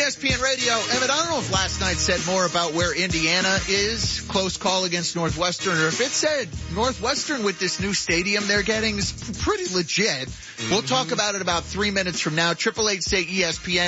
ESPN Radio. Emmett, I don't know if last night said more about where Indiana is, close call against Northwestern, or if it said Northwestern with this new stadium they're getting is pretty legit. We'll talk about it about 3 minutes from now. 888-SAY-ESPN,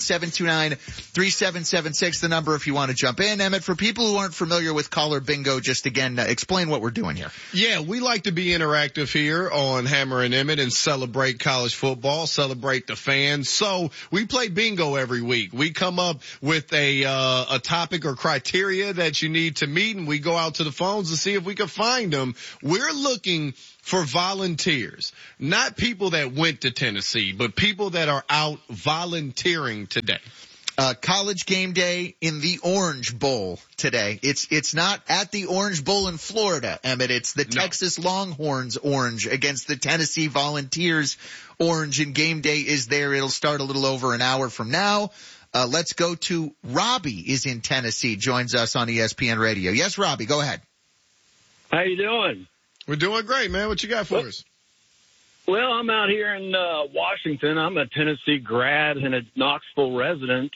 888-729-3776, the number if you want to jump in. Emmett, for people who aren't familiar with Caller Bingo, just again, explain what we're doing here. Yeah, we like to be interactive here on Hammer and Emmett and celebrate college football, celebrate the fans. So we play bingo every week. We come up with a topic or criteria that you need to meet, and we go out to the phones to see if we can find them. We're looking for volunteers, not people that went to Tennessee, but people that are out volunteering today. College game day in the Orange Bowl today. It's not at the Orange Bowl in Florida, Emmett. It's the Texas Longhorns Orange against the Tennessee Volunteers Orange, and game day is there. It'll start a little over an hour from now. Let's go to Robbie is in Tennessee, joins us on ESPN Radio. Yes, Robbie, go ahead. How you doing? We're doing great, man. What you got for us? Well, I'm out here in Washington. I'm a Tennessee grad and a Knoxville resident.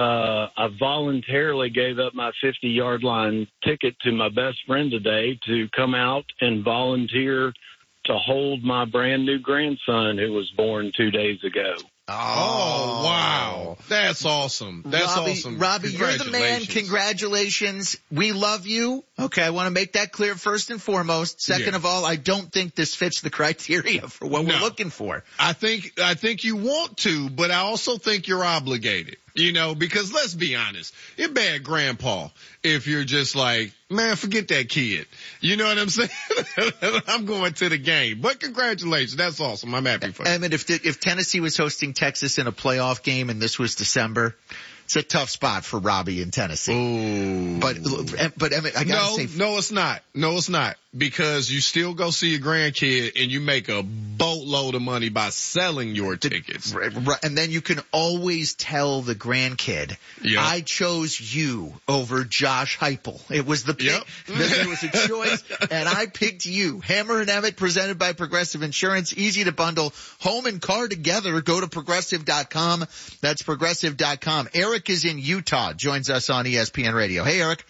I voluntarily gave up my 50-yard line ticket to my best friend today to come out and volunteer to hold my brand-new grandson who was born 2 days ago. Oh, wow. That's awesome. That's awesome. Robbie, you're the man. Congratulations. We love you. Okay, I want to make that clear first and foremost. Second of all, I don't think this fits the criteria for what we're looking for. I think you want to, but I also think you're obligated. You know, because let's be honest, you're bad grandpa if you're just like, man, forget that kid. You know what I'm saying? I'm going to the game. But congratulations. That's awesome. I'm happy for you. I mean, if Tennessee was hosting Texas in a playoff game and this was December, it's a tough spot for Robbie in Tennessee. Ooh. But Emmett, I gotta say. No, it's not. No, it's not. Because you still go see your grandkid and you make a boatload of money by selling your tickets. Right. And then you can always tell the grandkid, I chose you over Josh Heupel. It was the pick. It was a choice, and I picked you. Hammer and Emmett, presented by Progressive Insurance. Easy to bundle home and car together. Go to Progressive.com. That's Progressive.com. Eric is in Utah, joins us on ESPN Radio. Hey, Eric.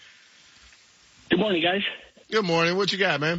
Good morning, guys. Good morning. What you got, man?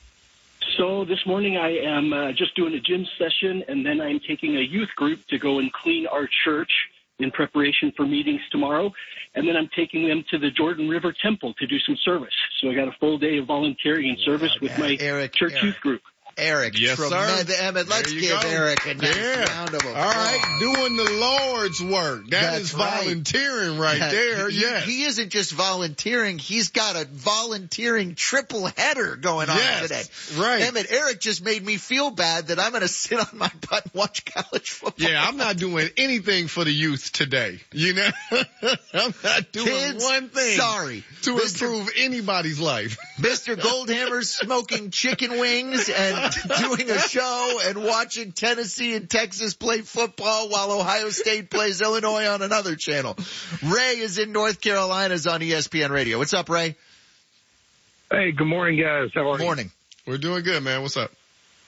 So this morning I am just doing a gym session, and then I'm taking a youth group to go and clean our church in preparation for meetings tomorrow. And then I'm taking them to the Jordan River Temple to do some service. So I got a full day of volunteering and service with my church youth group. Eric, yes, sir. Emmett, let's give Eric a nice round of applause. All right, doing the Lord's work. That's volunteering right there. He isn't just volunteering. He's got a volunteering triple header going on today. Right. Emmett, Eric just made me feel bad that I'm going to sit on my butt and watch college football. Yeah, I'm not doing anything for the youth today. You know, I'm not doing one thing. Sorry. To improve anybody's life. Mr. Goldhammer's smoking chicken wings and doing a show and watching Tennessee and Texas play football while Ohio State plays Illinois on another channel. Ray is in North Carolina, is on ESPN Radio. What's up, Ray? Hey, good morning, guys. How are you? Morning. We're doing good, man. What's up?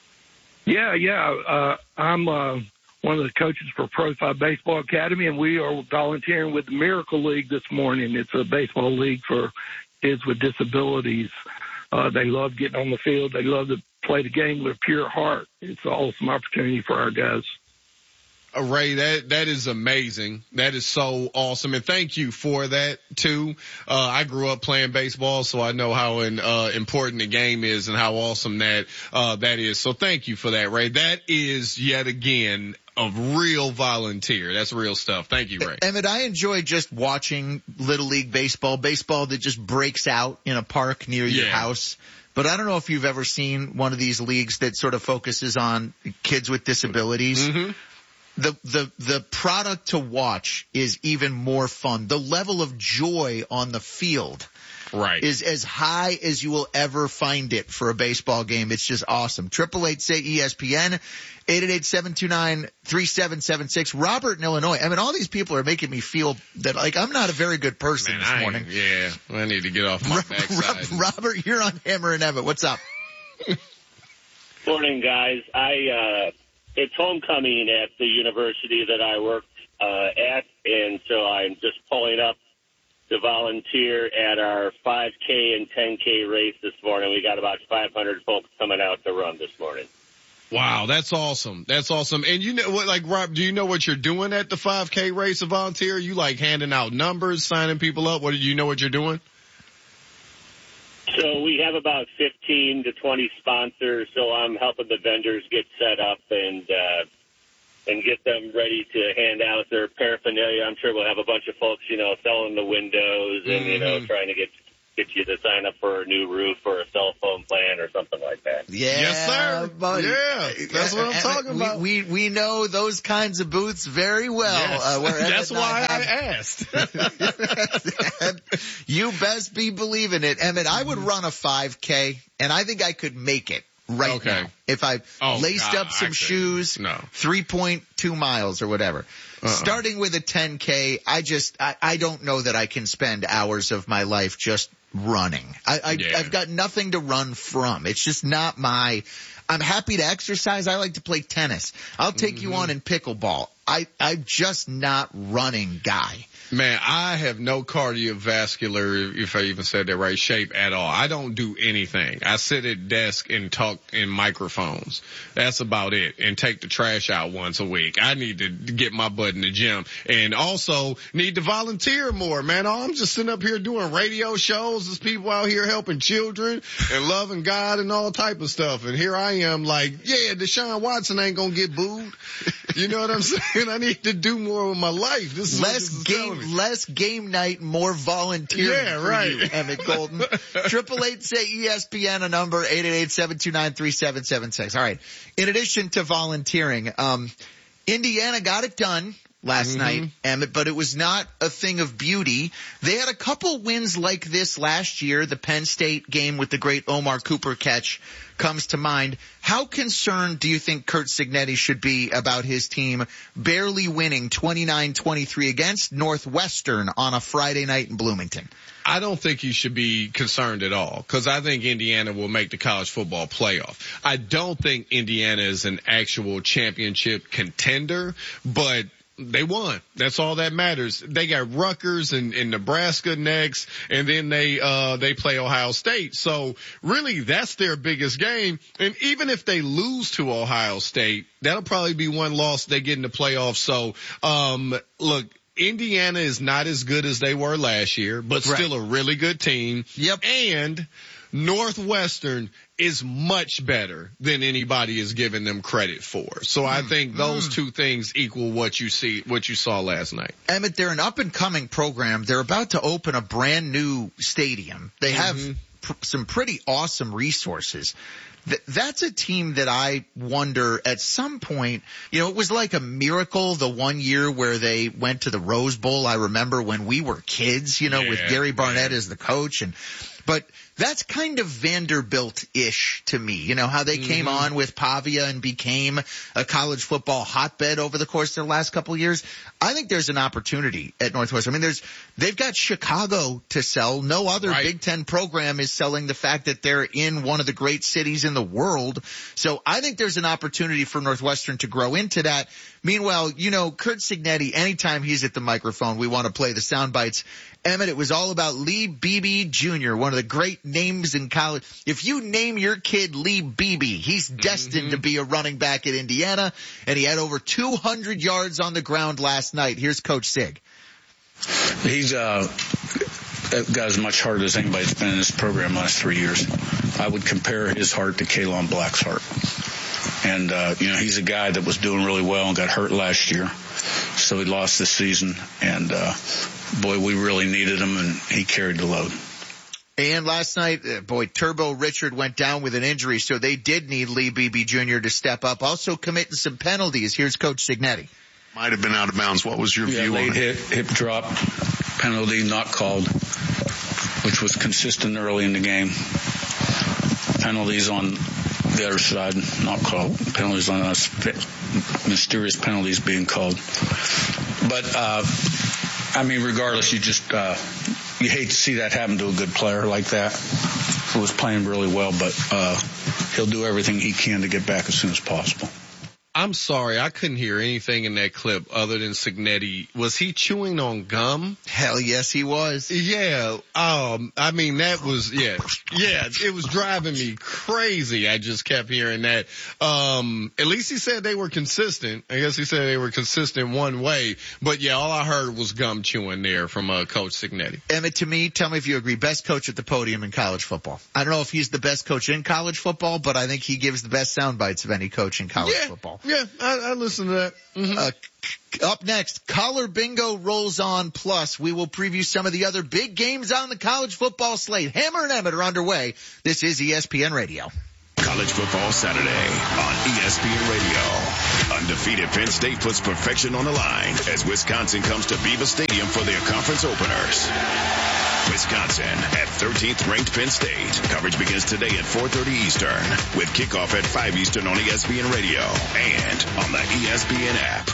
I'm one of the coaches for Pro 5 Baseball Academy, and we are volunteering with the Miracle League this morning. It's a baseball league for kids with disabilities. They love getting on the field. They love to play the game with a pure heart. It's an awesome opportunity for our guys. Ray, that is amazing. That is so awesome. And thank you for that too. I grew up playing baseball, so I know how important the game is and how awesome that is. So thank you for that, Ray. That is yet again a real volunteer. That's real stuff. Thank you, Ray. Emmett, I enjoy just watching Little League baseball that just breaks out in a park near your house. But I don't know if you've ever seen one of these leagues that sort of focuses on kids with disabilities. Mm-hmm. The product to watch is even more fun. The level of joy on the field is as high as you will ever find it for a baseball game. It's just awesome. 888-SAY-ESPN, 888-729-3776. Robert in Illinois. I mean, all these people are making me feel that, like, I'm not a very good person this morning. I need to get off my backside. Robert, you're on Hammer and Emmett. What's up? Morning, guys. it's homecoming at the university that I work at, and so I'm just pulling up to volunteer at our 5K and 10K race this morning. We got about 500 folks coming out to run this morning. Wow, that's awesome. That's awesome. And you know what, like, Rob, do you know what you're doing at the 5K race of volunteer? You like handing out numbers, signing people up? What do you know what you're doing? So we have about 15 to 20 sponsors, so I'm helping the vendors get set up and get them ready to hand out their paraphernalia. I'm sure we'll have a bunch of folks, selling the windows and, trying to get you to sign up for a new roof or a cell phone plan or something like that. Yeah, yes, sir. Buddy. Yeah, that's what I'm talking about. We know those kinds of booths very well. Yes. That's why I asked. You best be believing it, Emmett. I would run a 5K, and I think I could make it right now if I laced up some shoes. 3.2 miles or whatever. Starting with a 10K, I don't know that I can spend hours of my life just running. I've got nothing to run from. It's just not I'm happy to exercise. I like to play tennis. I'll take you on in pickleball. I'm just not running guy. Man, I have no cardiovascular, if I even said that right, shape at all. I don't do anything. I sit at desk and talk in microphones. That's about it. And take the trash out once a week. I need to get my butt in the gym and also need to volunteer more, man. I'm just sitting up here doing radio shows. There's people out here helping children and loving God and all type of stuff. And here I am like, Deshaun Watson ain't going to get booed. You know what I'm saying? I need to do more with my life. This is less game night, more volunteering. Yeah, right. You, Emmett Golden. 888-SAY-ESPN, a number 888-729-3776. All right. In addition to volunteering, Indiana got it done last night, Emmett, but it was not a thing of beauty. They had a couple wins like this last year. The Penn State game with the great Omar Cooper catch comes to mind. How concerned do you think Curt Cignetti should be about his team barely winning 29-23 against Northwestern on a Friday night in Bloomington? I don't think he should be concerned at all because I think Indiana will make the college football playoff. I don't think Indiana is an actual championship contender, but they won. That's all that matters. They got Rutgers and Nebraska next, and then they play Ohio State. So really, that's their biggest game. And even if they lose to Ohio State, that'll probably be one loss they get in the playoffs. So, look, Indiana is not as good as they were last year, but still a really good team. Yep. And Northwestern is much better than anybody is giving them credit for. So I think those two things equal what you saw last night. Emmett, they're an up and coming program. They're about to open a brand new stadium. They have some pretty awesome resources. That's a team that I wonder at some point, it was like a miracle the one year where they went to the Rose Bowl. I remember when we were kids, with Gary Barnett as the coach but that's kind of Vanderbilt-ish to me. How they came on with Pavia and became a college football hotbed over the course of the last couple of years. I think there's an opportunity at Northwestern. I mean, they've got Chicago to sell. No other Big Ten program is selling the fact that they're in one of the great cities in the world. So I think there's an opportunity for Northwestern to grow into that. Meanwhile, Curt Cignetti, anytime he's at the microphone, we want to play the sound bites. Emmett, it was all about Lee Beebe Jr., one of the great names in college. If you name your kid Lee Beebe, he's destined to be a running back at Indiana, and he had over 200 yards on the ground last night. Here's Coach Sig. He's got as much heart as anybody's been in this program last 3 years. I would compare his heart to Kalon Black's heart. And, he's a guy that was doing really well and got hurt last year. So he lost this season. And, boy, we really needed him, and he carried the load. And last night, Turbo Richard went down with an injury, so they did need Lee Beebe Jr. to step up. Also committing some penalties. Here's Coach Cignetti. Might have been out of bounds. What was your view on it? Hip drop penalty not called, which was consistent early in the game. Penalties on the other side not called. Penalties on us, mysterious penalties being called. But regardless, you just you hate to see that happen to a good player like that who was playing really well, but he'll do everything he can to get back as soon as possible. I'm sorry, I couldn't hear anything in that clip other than Cignetti. Was he chewing on gum? Hell yes, he was. Yeah. I mean, that was, yeah, it was driving me crazy. I just kept hearing that. At least he said they were consistent. I guess he said they were consistent one way. But yeah, all I heard was gum chewing there from Coach Cignetti. Emmett, to me, tell me if you agree, best coach at the podium in college football. I don't know if he's the best coach in college football, but I think he gives the best sound bites of any coach in college football. Yeah, I listen to that. Mm-hmm. Up next, Collar Bingo rolls on. Plus, we will preview some of the other big games on the college football slate. Hammer and Emmett are underway. This is ESPN Radio. College Football Saturday on ESPN Radio. Undefeated Penn State puts perfection on the line as Wisconsin comes to Beaver Stadium for their conference openers. Wisconsin at 13th ranked Penn State. Coverage begins today at 4:30 Eastern with kickoff at 5 Eastern on ESPN Radio and on the ESPN app.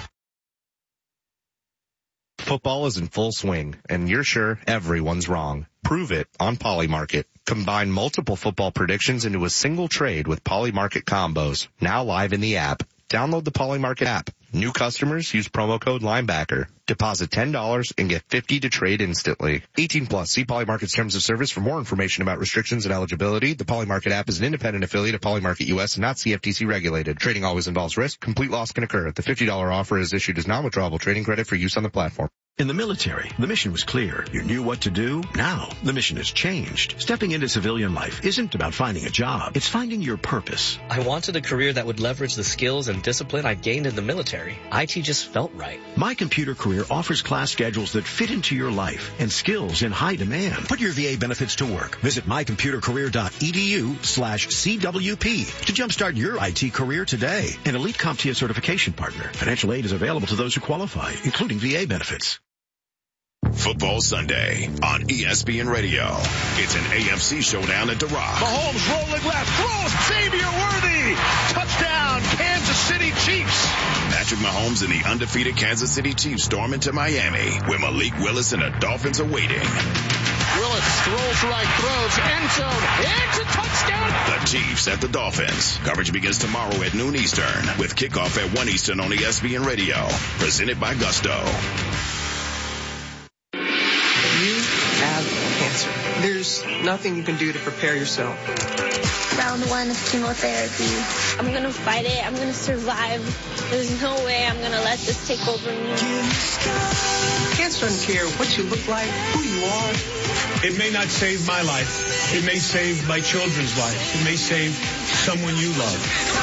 Football is in full swing, and you're sure everyone's wrong. Prove it on Polymarket. Combine multiple football predictions into a single trade with Polymarket combos. Now live in the app. Download the Polymarket app. New customers use promo code Linebacker. Deposit $10 and get $50 to trade instantly. 18 plus. See Polymarket's terms of service for more information about restrictions and eligibility. The Polymarket app is an independent affiliate of Polymarket US and not CFTC regulated. Trading always involves risk. Complete loss can occur. The $50 offer is issued as non-withdrawable trading credit for use on the platform. In the military, the mission was clear. You knew what to do. Now, the mission has changed. Stepping into civilian life isn't about finding a job. It's finding your purpose. I wanted a career that would leverage the skills and discipline I gained in the military. IT just felt right. My Computer Career offers class schedules that fit into your life and skills in high demand. Put your VA benefits to work. Visit mycomputercareer.edu/CWP to jumpstart your IT career today. An elite CompTIA certification partner. Financial aid is available to those who qualify, including VA benefits. Football Sunday on ESPN Radio. It's an AFC showdown at The Rock. Mahomes rolling left, throws, Xavier Worthy, touchdown, Kansas City Chiefs. Patrick Mahomes and the undefeated Kansas City Chiefs storm into Miami, where Malik Willis and the Dolphins are waiting. Willis throws right, throws, end zone, it's a touchdown. The Chiefs at the Dolphins. Coverage begins tomorrow at noon Eastern, with kickoff at 1 Eastern on ESPN Radio. Presented by Gusto. You have cancer. There's nothing you can do to prepare yourself. Round 1 of chemotherapy. I'm going to fight it. I'm going to survive. There's no way I'm going to let this take over me. Cancer doesn't care what you look like, who you are. It may not save my life. It may save my children's lives. It may save someone you love.